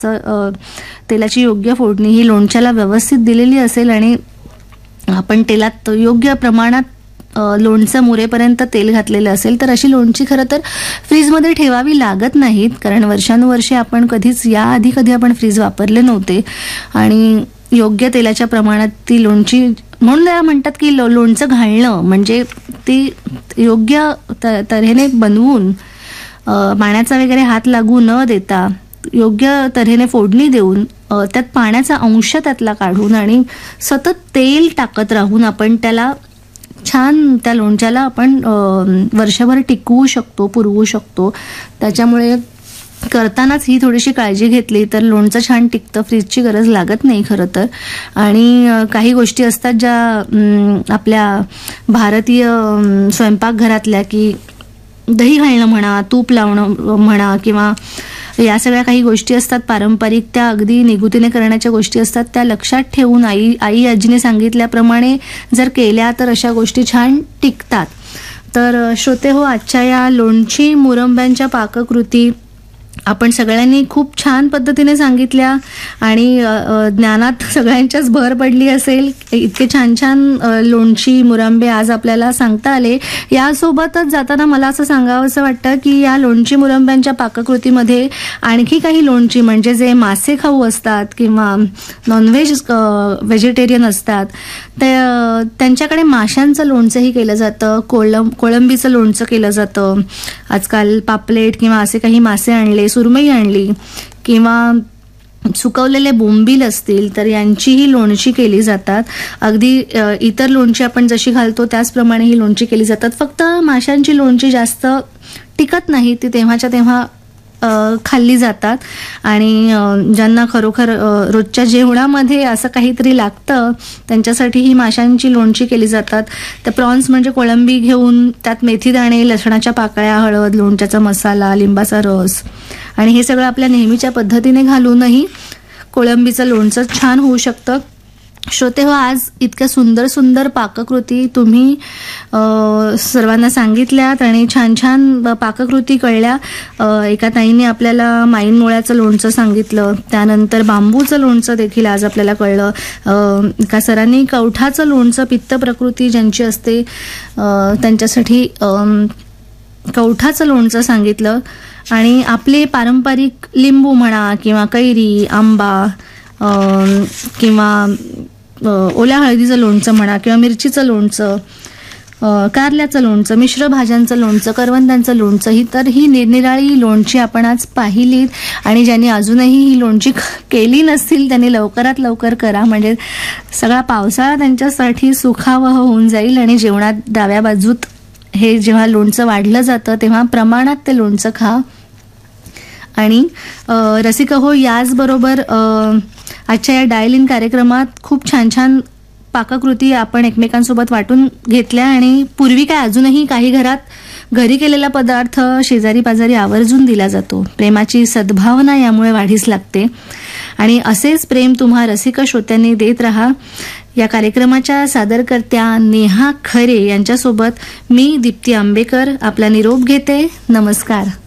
तेलाची योग्य फोडणी ही लोणच्याला व्यवस्थित दिलेली असेल आणि आपण तेलात योग्य प्रमाणात लोणचं मुरेपर्यंत तेल घातलेलं असेल तर अशी लोणची खरं तर फ्रीजमध्ये ठेवावी लागत नाहीत, कारण वर्षानुवर्षे आपण कधी आपण फ्रीज वापरले नव्हते आणि योग्य तेलाच्या प्रमाणात ती लोणची, म्हणून त्याला म्हणतात की लोणचं घालणं म्हणजे ती योग्य तऱ्हेने बनवून पाण्याचा वगैरे हात लागू न देता योग्य तऱ्हेने फोडणी देऊन त्यात पाण्याचा अंश त्यातला काढून आणि सतत तेल टाकत राहून आपण त्याला छान त्या लोणच्याला आपण वर्षभर टिकवू शकतो, पुरवू शकतो. त्याच्यामुळे करतानाच ही थोडीशी काळजी घेतली तर लोणचं छान टिकतं, फ्रीजची गरज लागत नाही खरं तर. आणि काही गोष्टी असतात ज्या आपल्या भारतीय स्वयंपाकघरातल्या, की दही घालणं म्हणा, तूप लावणं म्हणा, किंवा या सगळ्या काही गोष्टी असतात पारंपरिक, त्या अगदी निगुतीने करण्याच्या गोष्टी असतात. त्या लक्षात ठेवून आई आजीने सांगितल्याप्रमाणे जर केल्या तर अशा गोष्टी छान टिकतात. तर श्रोते हो, आजच्या या लोणची मुरंब्यांच्या पाककृती आपण सगळ्यांनी खूप छान पद्धतीने सांगितल्या आणि ज्ञानात सगळ्यांच्याच भर पडली असेल. इतके छान छान लोणची मुरंबे आज आपल्याला सांगता आले. यासोबतच जाताना मला असं सांगावंसं वाटतं की या लोणची मुरंब्यांच्या पाककृतीमध्ये आणखी काही लोणची म्हणजे जे मासे खाऊ असतात किंवा नॉनव्हेज व्हेजिटेरियन असतात त्यांच्याकडे माशांचं लोणचंही केलं जातं, कोळंबीचं लोणचं केलं जातं. आजकाल पापलेट किंवा असे काही मासे आणले, सुरमई आणली किंवा सुकवलेले बोंबील असतील तर यांचीही लोणची केली जातात. अगदी इतर लोणची आपण जशी घालतो त्याचप्रमाणे ही लोणची केली जातात. फक्त माशांची लोणची जास्त टिकत नाही, ती तेव्हाच्या तेव्हा खाल्ली जातात आणि ज्यांना खरोखर रोजच्या जेवणामध्ये असं काहीतरी लागतं त्यांच्यासाठी ही माशांची लोणची केली जातात. तर प्रॉन्स म्हणजे कोळंबी घेऊन त्यात मेथीदाणे, लसणाच्या पाकळ्या, हळद, लोणच्याचा मसाला, लिंबाचा रस आणि हे सगळं आपल्या नेहमीच्या पद्धतीने घालूनही कोळंबीचं लोणचं छान होऊ शकतं. श्रोते हो, आज इतक्या सुंदर सुंदर पाककृती तुम्ही सर्वांना सांगितल्यात आणि छान छान पाककृती कळल्या. एका ताईने आपल्याला माईन मुळ्याचं लोणचं सांगितलं, त्यानंतर बांबूचं लोणचं देखील आज आपल्याला कळलं. एका सरांनी कवठाचं लोणचं, पित्त प्रकृती ज्यांची असते त्यांच्यासाठी कवठाचं लोणचं सांगितलं. आणि आपले पारंपरिक लिंबू म्हणा किंवा कैरी, आंबा किंवा ओल्या हळदीचं लोणचं म्हणा किंवा मिरचीचं लोणचं, कारल्याचं लोणचं, मिश्र भाज्यांचं लोणचं, करवंदांचं लोणचं, ही निरनिराळी लोणची आपण आज पाहिलीत. आणि ज्यांनी अजूनही ही लोणची केली नसतील त्यांनी लवकरात लवकर करा, म्हणजे सगळा पावसाळा त्यांच्यासाठी सुखावह होऊन जाईल. आणि जेवणात डाव्या बाजूत हे जेव्हा लोणचं वाढलं जातं तेव्हा प्रमाणात ते लोणचं खा. आणि रसिक हो, याचबरोबर आजच्या या डायल इन कार्यक्रमात खूप छान छान पाककृती आपण एकमेकांसोबत वाटून घेतल्या. आणि पूर्वी काय, अजूनही काही घरात घरी केलेला पदार्थ शेजारी पाजारी आवर्जून दिला जातो. प्रेमाची सद्भावना यामुळे वाढीस लागते आणि असेच प्रेम तुम्हा रसिक श्रोत्यांनी देत राहा. या कार्यक्रमाच्या सादरकर्त्या नेहा खरे यांच्यासोबत मी दीप्ती आंबेकर आपला निरोप घेते. नमस्कार.